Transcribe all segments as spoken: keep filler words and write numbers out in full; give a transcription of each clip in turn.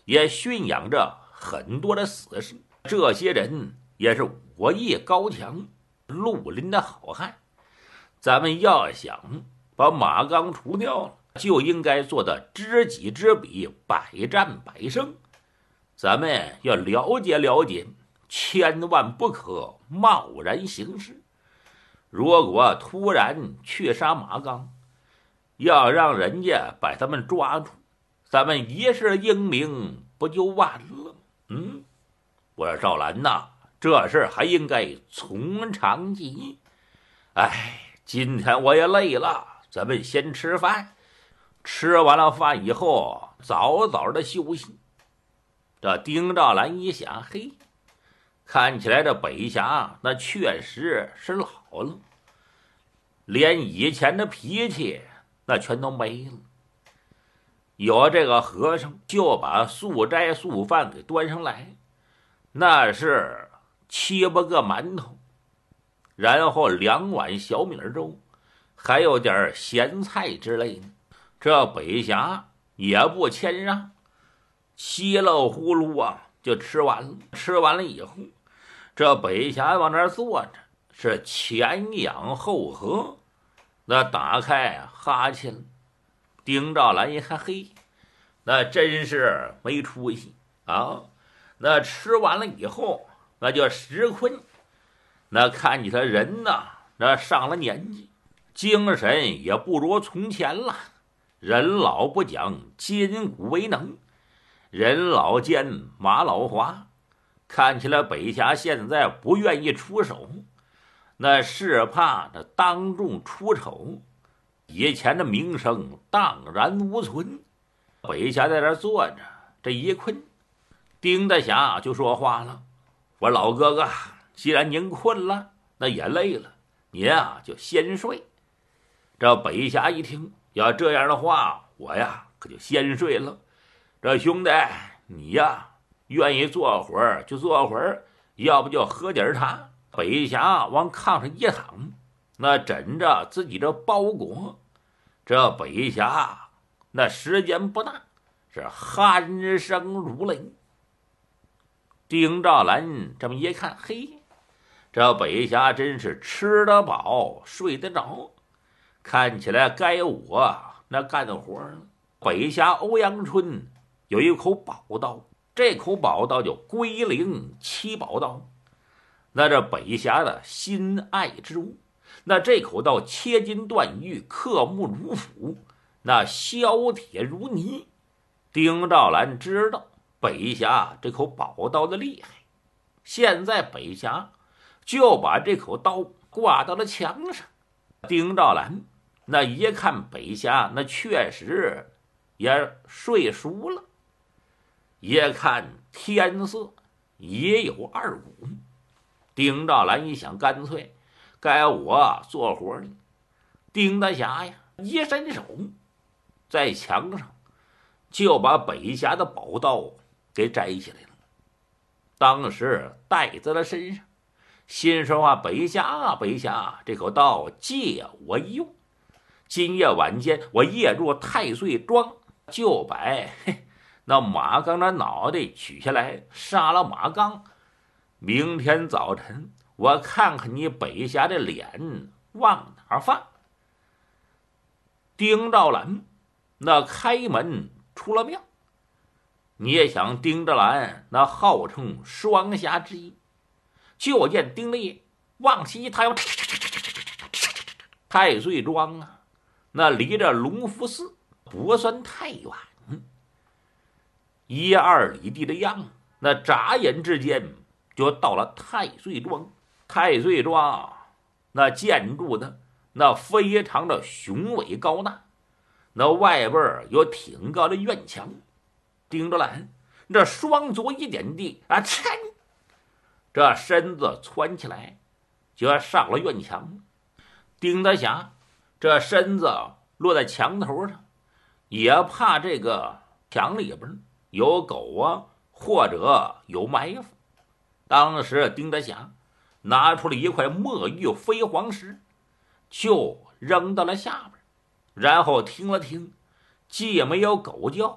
也驯养着很多的死士。这些人也是武艺高强、绿林的好汉。咱们要想把马刚除掉了，就应该做的知己知彼，百战百胜。咱们要了解了解，千万不可贸然行事。如果突然去杀马刚，要让人家把咱们抓住，咱们一世英名不就完了吗？嗯，我说赵兰呐，这事还应该从长计议。哎，今天我也累了，咱们先吃饭。吃完了饭以后，早早的休息。这丁兆兰一想，嘿，看起来这北峡那确实是老了，连以前的脾气那全都没了。有这个和尚就把素斋素饭给端上来，那是七八个馒头，然后两碗小米粥，还有点咸菜之类的。这北峡也不谦让，稀里呼噜啊就吃完了。吃完了以后，这北峡往那儿坐着，是前仰后合，那打开哈欠了。丁兆兰一看，嘿，那真是没出息啊！那吃完了以后，那就实困。那看起来人呐，那上了年纪，精神也不如从前了。人老不讲筋骨为能，人老见马老滑。看起来北峡现在不愿意出手，那是怕那当众出丑，以前的名声荡然无存。北峡在这坐着，这一困，丁大侠就说话了：“我老哥哥，既然您困了，那也累了，您啊就先睡。”这北峡一听，要这样的话，我呀可就先睡了。这兄弟，你呀愿意坐会儿就坐会儿，要不就喝点茶。北峡往炕上一躺，那枕着自己这包裹。这北峡那时间不大，是鼾声如雷。丁兆兰这么一看，嘿，这北峡真是吃得饱睡得着，看起来该我那干活了。北峡欧阳春有一口宝刀，这口宝刀叫龟灵七宝刀，那这北峡的心爱之物。那这口刀切金断玉，刻木如斧，那削铁如泥。丁兆兰知道北峡这口宝刀的厉害，现在北峡就把这口刀挂到了墙上。丁兆兰那一看北峡，那确实也睡熟了。一看天色也有二鼓，丁兆兰一想，干脆该我做活了。丁大侠呀一伸手，在墙上就把北峡的宝刀给摘起来了，当时带在了身上，心说话：北峡啊北峡，这口刀借我一用，今夜晚间我夜入太岁庄，就把那马刚的脑袋取下来，杀了马刚。明天早晨我看看你北峡的脸往哪儿放。丁兆兰那开门出了庙。你也想丁兆兰那号称双侠之一，就见丁烈往西他要太岁庄啊，那离着隆福寺不算太远，一二里地的样，那眨眼之间就到了太岁庄。太岁庄那建筑的那非常的雄伟高大，那外边有挺高的院墙。丁兆兰这双足一点地啊，噌，这身子窜起来就要上了院墙。丁大侠这身子落在墙头上，也怕这个墙里边有狗啊，或者有埋伏。当时丁大侠拿出了一块墨玉飞黄石，就扔到了下边，然后听了听，既没有狗叫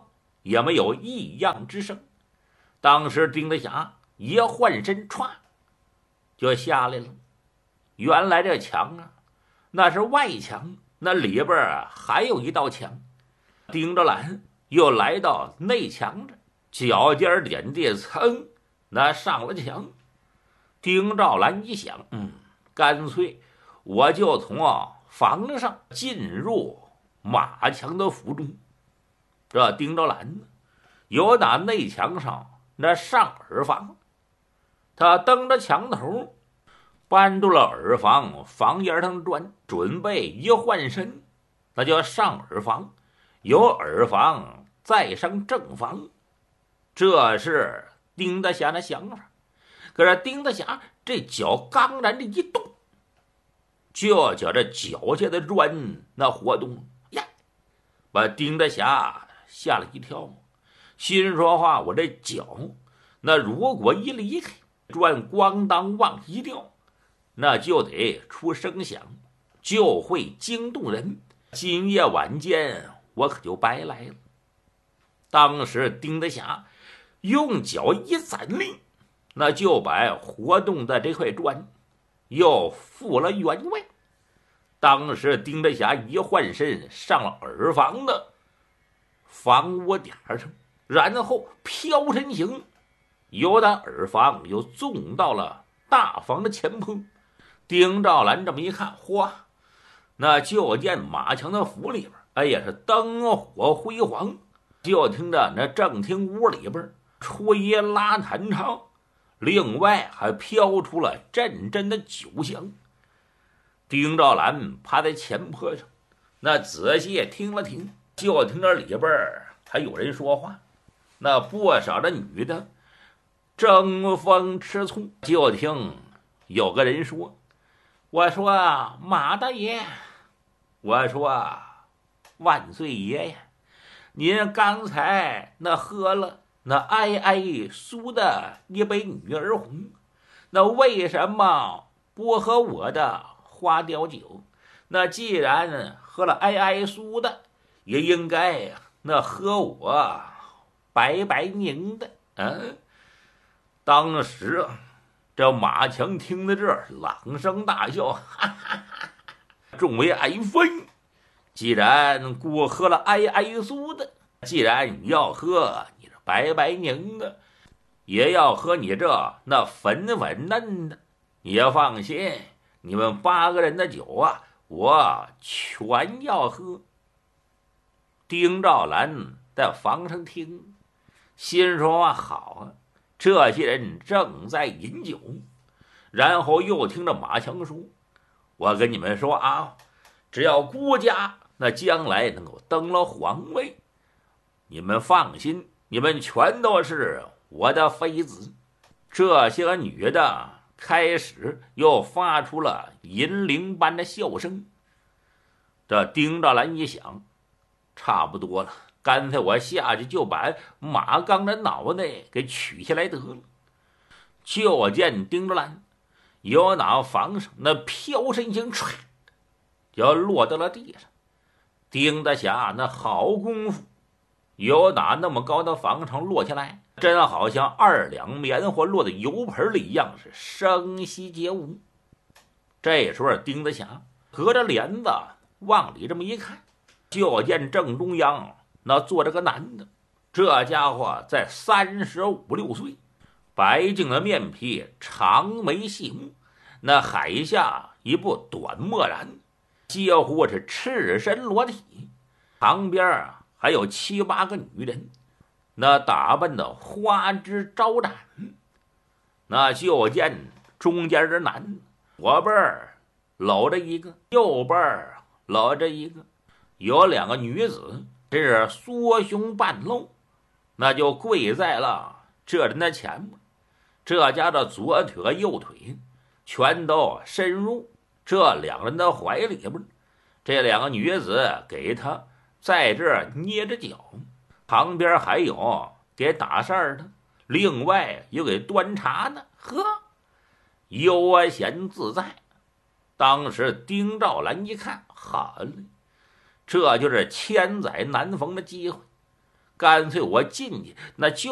也没有异样之声。当时丁德霞一换身，歘就下来了。原来这墙啊，那是外墙，那里边啊还有一道墙。丁兆兰又来到内墙这，脚尖点地，噌，那上了墙。丁兆兰一想，嗯，干脆我就从啊房上进入马强的府中。这丁兆兰呢，有打内墙上那上耳房，他蹬着墙头，搬住了耳房房檐上砖，准备一换身，那就上耳房，由耳房再上正房。这是丁德霞的想法。可是丁德霞这脚刚然的一动，就觉着脚下的砖那活动呀，把丁德霞吓了一跳，心说话，我这脚那如果一离开，砖咣当往一掉，那就得出声响，就会惊动人，今夜晚间我可就白来了。当时丁德霞用脚一攒力，那就把活动的这块砖又复了原位。当时丁德霞一换身，上了耳房的房窝点上，然后飘身行，由他耳房又纵到了大房的前坡。丁兆兰这么一看，嚯，那就见马强的府里边，哎呀，是灯火辉煌，就听着那正厅屋里边吹拉弹唱，另外还飘出了阵阵的酒香。丁兆兰趴在前坡上，那仔细听了听，就听着里边还有人说话，那不少的女的争风吃醋。就听有个人说，我说马大爷，我说万岁爷呀，您刚才那喝了那哀哀苏的一杯女儿红，那为什么不喝我的花雕酒？那既然喝了哀哀苏的，也应该那喝我白白宁的。嗯，当时这马强听到这儿，朗声大笑，哈哈哈！众位爱妃，既然姑喝了哀哀苏的，既然你要喝你这白白宁的，也要喝你这那粉粉嫩的，也放心，你们八个人的酒啊，我全要喝。丁兆兰在房上听，心说好啊，这些人正在饮酒。然后又听着马强说，我跟你们说啊，只要孤家那将来能够登了皇位，你们放心，你们全都是我的妃子。这些个女的开始又发出了银铃般的笑声。这丁兆兰一想，差不多了，干脆我下去就把马刚的脑袋给取下来得了。就见丁兆兰由那房上那飘身形，唰就落到了地上。丁德霞那好功夫，由打那么高的房上落下来，真好像二两棉花落在油盆里一样，是声息皆无。这时候丁德霞隔着帘子往里这么一看，就见正中央那坐着个男的，这家伙在三十五六岁，白净的面皮，长眉细目，那海下一部短墨髯，几乎是赤身裸体。旁边还有七八个女人，那打扮的花枝招展。那就见中间的男的左边搂着一个，右边搂着一个，有两个女子是缩胸半露，那就跪在了这人的前面。这家的左腿和右腿全都深入这两人的怀里边。这两个女子给他在这儿捏着脚，旁边还有给打扇的，另外又给端茶的，呵，悠闲自在。当时丁兆兰一看，好了，这就是千载难逢的机会。 干脆我进去，那就